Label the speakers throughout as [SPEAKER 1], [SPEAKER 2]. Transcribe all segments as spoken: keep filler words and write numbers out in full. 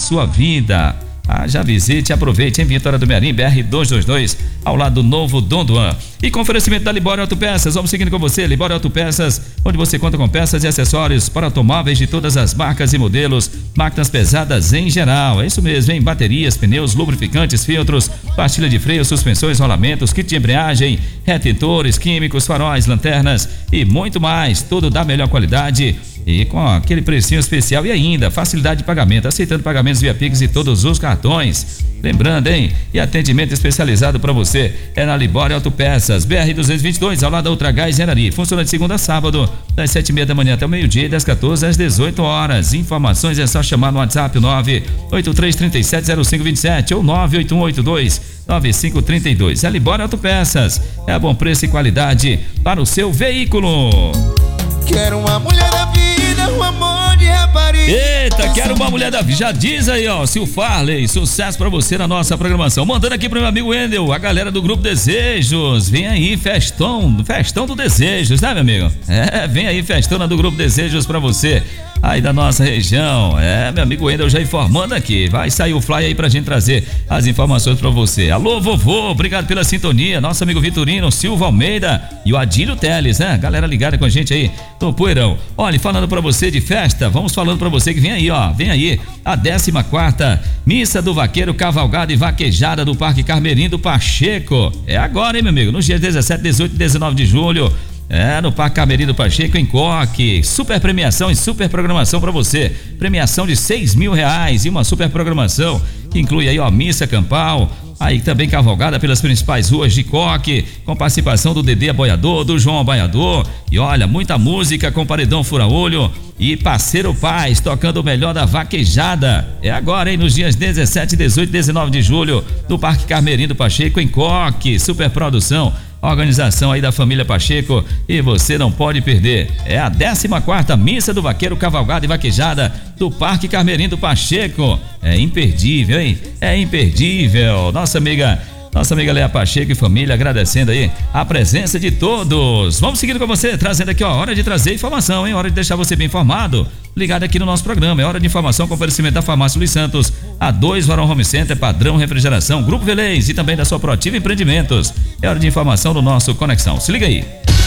[SPEAKER 1] sua vida. Ah, já visite, aproveite em Vitória do Mearim, B R duzentos e vinte e dois, ao lado do novo Dom Duan. E com oferecimento da Libório Autopeças, vamos seguindo com você, Libório Autopeças, onde você conta com peças e acessórios para automóveis de todas as marcas e modelos, máquinas pesadas em geral, é isso mesmo, hein? Baterias, pneus, lubrificantes, filtros, pastilha de freio, suspensões, rolamentos, kit de embreagem, retentores, químicos, faróis, lanternas e muito mais, tudo da melhor qualidade e com aquele precinho especial e ainda facilidade de pagamento, aceitando pagamentos via Pix e todos os cartões. Lembrando, hein? E atendimento especializado para você é na Libório Autopeças, B R duzentos e vinte e dois, ao lado da Ultragás Enari. Funciona de segunda a sábado, das sete e meia da manhã até o meio-dia e das quatorze às dezoito horas. Informações é só chamar no WhatsApp nove oito três três sete zero cinco dois sete ou nove oito um oito dois nove cinco três dois. A Libório Autopeças é a bom preço e qualidade para o seu veículo.
[SPEAKER 2] Quero uma mulher da vida, um amor de rapariga.
[SPEAKER 1] Eita, quero uma mulher da vida. Já diz aí, ó, Sil Farley, sucesso pra você na nossa programação. Mandando aqui pro meu amigo Wendel, a galera do Grupo Desejos. Vem aí, festão, festão do Desejos, né, meu amigo? É, vem aí, festão do Grupo Desejos pra você, aí da nossa região. É, meu amigo Wendel já informando aqui. Vai sair o fly aí pra gente trazer as informações pra você. Alô, vovô, obrigado pela sintonia. Nosso amigo Vitorino, Silva Almeida e o Adílio Teles, né? Galera ligada com a gente aí no Poeirão. Olha, falando pra você de festa, vamos falando pra você que vem aí, ó. Vem aí a décima quarta Missa do Vaqueiro, Cavalgada e Vaquejada do Parque Carmerindo Pacheco. É agora, hein, meu amigo? Nos dias dezessete, dezoito e dezenove de julho. É, no Parque Carmerindo Pacheco, em Coque. Super premiação e super programação pra você. Premiação de seis mil reais e uma super programação que inclui aí, ó, missa campal. Aí também cavalgada pelas principais ruas de Coque, com participação do Dedê Aboiador, do João Aboiador. E olha, muita música com paredão fura-olho e Parceiro Paz, tocando o melhor da vaquejada. É agora, hein, nos dias dezessete, dezoito e dezenove de julho, no Parque Carmerindo Pacheco, em Coque. Super produção, organização aí da família Pacheco, e você não pode perder. É a décima quarta Missa do Vaqueiro, Cavalgada e Vaquejada do Parque Carmerindo Pacheco. É imperdível, hein? É imperdível. Nossa amiga, nossa amiga Leia Pacheco e família agradecendo aí a presença de todos. Vamos seguindo com você, trazendo aqui, ó, hora de trazer informação, hein? Hora de deixar você bem informado. Ligado aqui no nosso programa, é hora de informação com oferecimento da Farmácia Luiz Santos, A dois Varão Home Center, Padrão Refrigeração, Grupo Velez e também da sua Proativa Empreendimentos. É hora de informação do nosso Conexão. Se liga aí.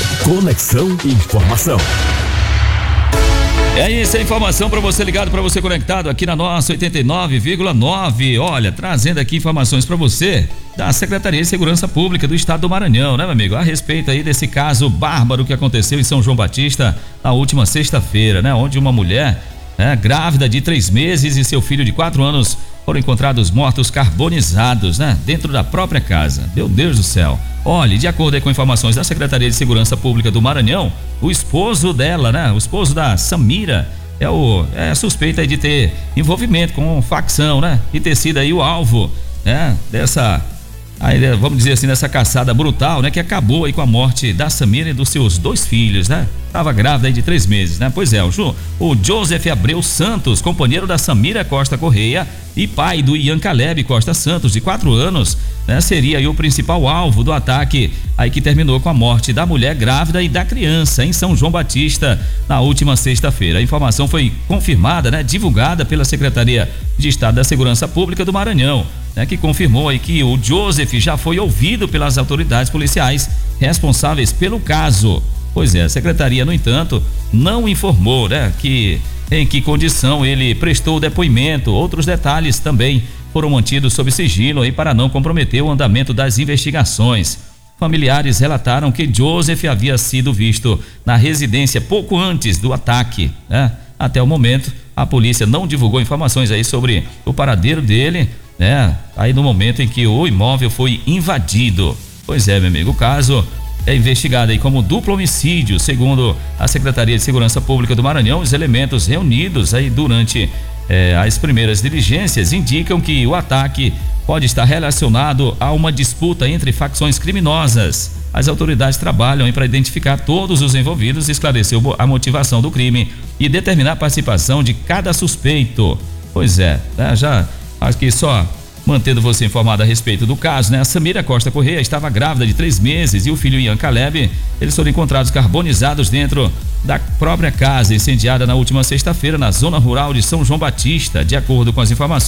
[SPEAKER 3] Conexão Informação.
[SPEAKER 1] É isso, a informação para você ligado, para você conectado aqui na nossa oitenta e nove vírgula nove. Olha, trazendo aqui informações para você da Secretaria de Segurança Pública do Estado do Maranhão, né, meu amigo? A respeito aí desse caso bárbaro que aconteceu em São João Batista na última sexta-feira, né? Onde uma mulher, né, grávida de três meses e seu filho de quatro anos foram encontrados mortos carbonizados, né? Dentro da própria casa. Meu Deus do céu. Olha, de acordo com informações da Secretaria de Segurança Pública do Maranhão, o esposo dela, né? O esposo da Samira é o é suspeito aí de ter envolvimento com facção, né? E ter sido aí o alvo, né? Dessa, aí, vamos dizer assim, dessa caçada brutal, né? Que acabou aí com a morte da Samira e dos seus dois filhos, né? Tava grávida aí de três meses, né? Pois é, o, jo, o Joseph Abreu Santos, companheiro da Samira Costa Correia e pai do Ian Caleb Costa Santos, de quatro anos, né? Seria aí o principal alvo do ataque, aí que terminou com a morte da mulher grávida e da criança em São João Batista na última sexta-feira. A informação foi confirmada, né? Divulgada pela Secretaria de Estado da Segurança Pública do Maranhão, né? Que confirmou aí que o Joseph já foi ouvido pelas autoridades policiais responsáveis pelo caso. Pois é, a secretaria, no entanto, não informou, né, que em que condição ele prestou o depoimento. Outros detalhes também foram mantidos sob sigilo aí para não comprometer o andamento das investigações. Familiares relataram que Joseph havia sido visto na residência pouco antes do ataque, né? Até o momento, a polícia não divulgou informações aí sobre o paradeiro dele, né? Aí no momento em que o imóvel foi invadido. Pois é, meu amigo, o caso é investigado aí como duplo homicídio, segundo a Secretaria de Segurança Pública do Maranhão. Os elementos reunidos aí durante eh, as primeiras diligências indicam que o ataque pode estar relacionado a uma disputa entre facções criminosas. As autoridades trabalham para identificar todos os envolvidos, esclarecer a motivação do crime e determinar a participação de cada suspeito. Pois é, né, já acho que só mantendo você informado a respeito do caso, né? A Samira Costa Correia estava grávida de três meses e o filho Ian Caleb, eles foram encontrados carbonizados dentro da própria casa incendiada na última sexta-feira na zona rural de São João Batista. De acordo com as informações